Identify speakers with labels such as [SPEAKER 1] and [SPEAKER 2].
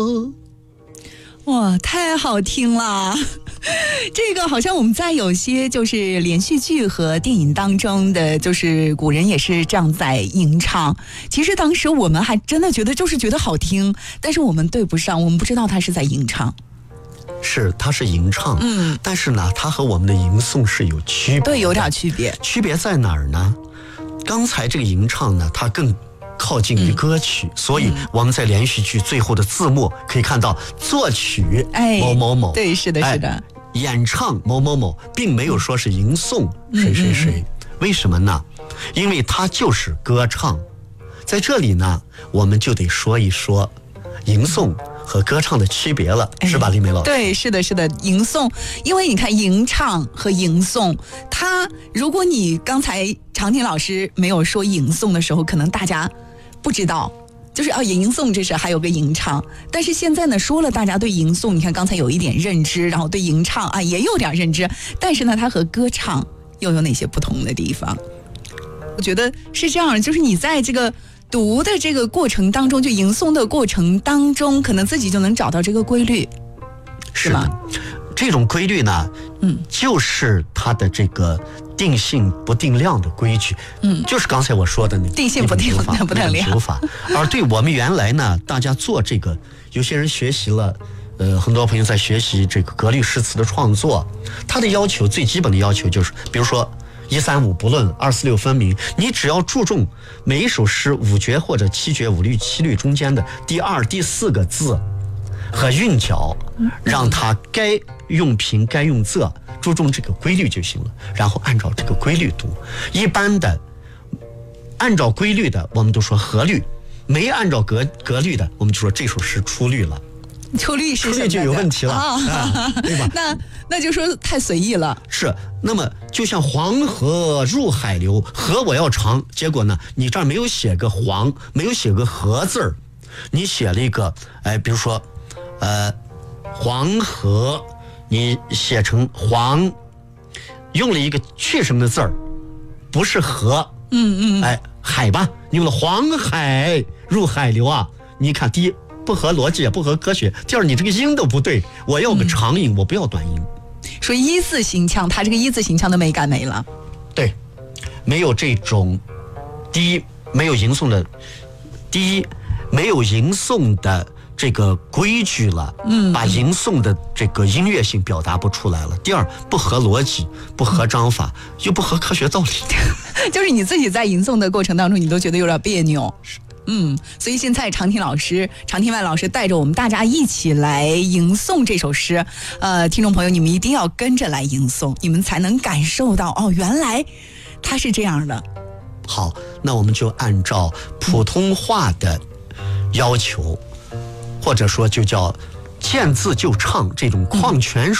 [SPEAKER 1] 哇，太好听了！这个好像我们在有些就是连续剧和电影当中的，就是古人也是这样在吟唱。其实当时我们还真的觉得好听，但是我们对不上，我们不知道他是在吟唱。
[SPEAKER 2] 是，它是吟唱，但是呢，它和我们的吟诵是有区别的，
[SPEAKER 1] 对，有点区别。
[SPEAKER 2] 区别在哪儿呢？刚才这个吟唱呢，它更靠近于歌曲，所以我们在连续剧最后的字幕可以看到作曲某某某，
[SPEAKER 1] 对，是的，是的，
[SPEAKER 2] 演唱某某某，并没有说是吟诵谁谁谁。为什么呢？因为它就是歌唱。在这里呢，我们就得说一说吟诵和歌唱的区别了，是吧，丽梅老师？
[SPEAKER 1] 对，是的，是的，吟诵，因为你看吟唱和吟诵，它如果你刚才常婷老师没有说吟诵的时候，可能大家不知道，就是吟诵这是还有个吟唱，但是现在呢说了，大家对吟诵，你看刚才有一点认知，然后对吟唱也有点认知，但是呢，它和歌唱又有哪些不同的地方？我觉得是这样，就是你在这个读的这个过程当中，就吟诵的过程当中，可能自己就能找到这个规律，
[SPEAKER 2] 是吧？这种规律呢，就是它的这个定性不定量的规矩，就是刚才我说的那个
[SPEAKER 1] 定性不定量
[SPEAKER 2] 法。而对我们原来呢，大家做这个，有些人学习了，很多朋友在学习这个格律诗词的创作，他的要求最基本的要求就是，比如说135不论，246分明，你只要注重每一首诗五绝或者七绝五律七律中间的第二、第四个字和韵脚，让它该用平该用仄，注重这个规律就行了，然后按照这个规律读。一般的按照规律的我们都说合律，没按照格律的我们就说这首诗出律了，
[SPEAKER 1] 出律
[SPEAKER 2] 就有问题了，对吧？
[SPEAKER 1] 那就说太随意了。是，
[SPEAKER 2] 那么就像黄河入海流，河我要长，结果呢，你这儿没有写个黄，没有写个河字儿，你写了一个，比如说，黄河，你写成黄，用了一个去什么的字儿，不是河，海吧，你用了黄海入海流啊，你看第一不合逻辑，不合科学，第二你这个音都不对，我要个长音，我不要短音。
[SPEAKER 1] 说一字形腔，它这个一字形腔的美感没了。
[SPEAKER 2] 对，没有这种，第一没有吟诵的，这个规矩了，把吟诵的这个音乐性表达不出来了。第二，不合逻辑，不合章法，又不合科学道理。
[SPEAKER 1] 就是你自己在吟诵的过程当中，你都觉得有点别扭。所以现在常婷外老师带着我们大家一起来吟诵这首诗，听众朋友，你们一定要跟着来吟诵，你们才能感受到原来它是这样的。
[SPEAKER 2] 好，那我们就按照普通话的要求，或者说就叫见字就唱这种矿泉水